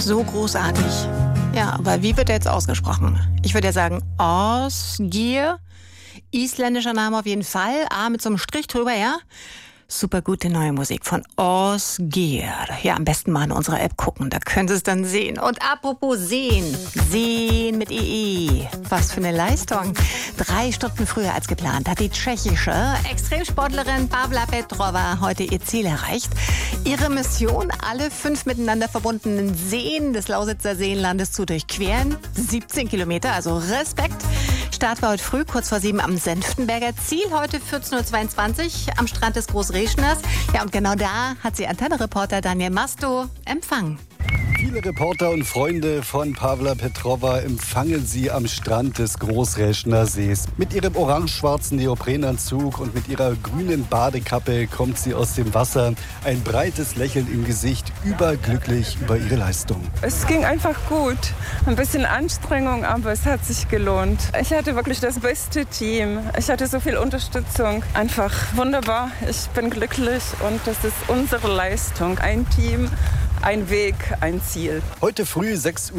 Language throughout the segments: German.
So großartig. Ja, aber wie wird er jetzt ausgesprochen? Ich würde ja sagen Ásgeir. Isländischer Name auf jeden Fall. A mit so einem Strich drüber, ja? Super gute neue Musik von Ásgeir. Ja, am besten mal in unserer App gucken, da könnt ihr es dann sehen. Und apropos sehen, sehen mit EE. Was für eine Leistung. 3 Stunden früher als geplant hat die tschechische Extremsportlerin Pavla Petrova heute ihr Ziel erreicht. Ihre Mission, alle 5 miteinander verbundenen Seen des Lausitzer Seenlandes zu durchqueren. 17 Kilometer, also Respekt. Start war heute früh, kurz vor 7 am Senftenberger. Ziel heute 14.22 Uhr am Strand des Großreschners. Ja, und genau da hat sie Antenne-Reporter Daniel Masto empfangen. Viele Reporter und Freunde von Pavla Petrova empfangen sie am Strand des Großreschner Sees. Mit ihrem orange-schwarzen Neoprenanzug und mit ihrer grünen Badekappe kommt sie aus dem Wasser. Ein breites Lächeln im Gesicht, überglücklich über ihre Leistung. Es ging einfach gut. Ein bisschen Anstrengung, aber es hat sich gelohnt. Ich hatte wirklich das beste Team. Ich hatte so viel Unterstützung. Einfach wunderbar. Ich bin glücklich und das ist unsere Leistung. Ein Team, ein Weg, ein Ziel. Heute früh 6.45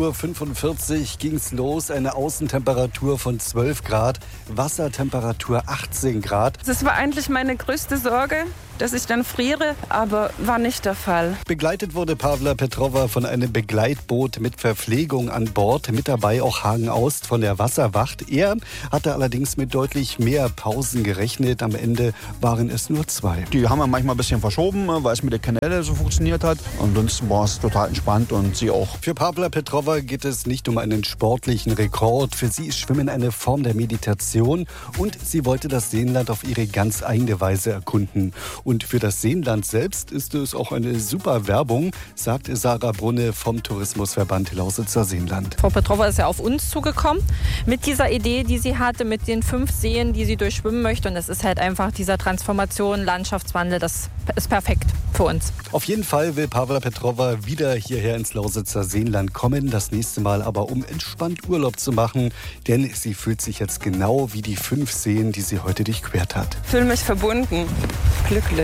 Uhr ging es los. Eine Außentemperatur von 12 Grad, Wassertemperatur 18 Grad. Das war eigentlich meine größte Sorge, dass ich dann friere, aber war nicht der Fall. Begleitet wurde Pavla Petrova von einem Begleitboot mit Verpflegung an Bord. Mit dabei auch Hagen Aust von der Wasserwacht. Er hatte allerdings mit deutlich mehr Pausen gerechnet. Am Ende waren es nur 2. Die haben wir manchmal ein bisschen verschoben, weil es mit der Kanäle so funktioniert hat. Ansonsten war es total entspannt und sie auch. Für Pavla Petrova geht es nicht um einen sportlichen Rekord. Für sie ist Schwimmen eine Form der Meditation und sie wollte das Seenland auf ihre ganz eigene Weise erkunden. Und für das Seenland selbst ist es auch eine super Werbung, sagt Sarah Brunne vom Tourismusverband Lausitzer Seenland. Frau Petrova ist ja auf uns zugekommen mit dieser Idee, die sie hatte, mit den 5 Seen, die sie durchschwimmen möchte. Und es ist halt einfach dieser Transformation, Landschaftswandel, das ist perfekt für uns. Auf jeden Fall will Pavla Petrova wieder hierher ins Lausitzer Seenland kommen. Das nächste Mal aber, um entspannt Urlaub zu machen. Denn sie fühlt sich jetzt genau wie die 5 Seen, die sie heute durchquert hat. Ich fühle mich verbunden, glücklich.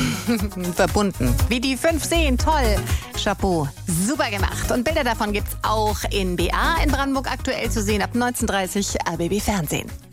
Verbunden. Wie die 5 Seen, toll. Chapeau, super gemacht. Und Bilder davon gibt's auch in BA in Brandenburg aktuell zu sehen ab 19:30 RBB Fernsehen.